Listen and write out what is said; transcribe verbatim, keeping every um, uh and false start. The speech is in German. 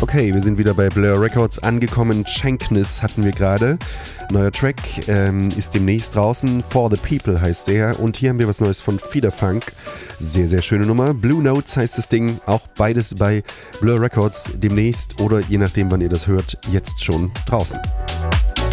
Okay, wir sind wieder bei Blur Records angekommen. Chankness hatten wir gerade. Neuer Track ähm, ist demnächst draußen. For the People heißt der. Und hier haben wir was Neues von Feederfunk. Sehr, sehr schöne Nummer. Blue Notes heißt das Ding. Auch beides bei Blur Records demnächst oder je nachdem, wann ihr das hört, jetzt schon draußen.